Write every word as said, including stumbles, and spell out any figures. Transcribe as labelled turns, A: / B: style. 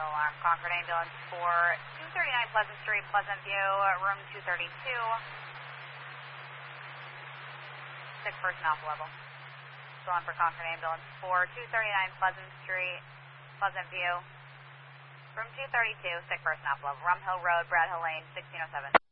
A: Still alarm. Concord ambulance for two thirty-nine Pleasant Street, Pleasant View, room two thirty-two. Sick person off level. Still on for Concord ambulance for two thirty-nine Pleasant Street, Pleasant View, room two thirty-two. Sick person off level. Rum Hill Road, Brad Hill Lane, sixteen oh seven.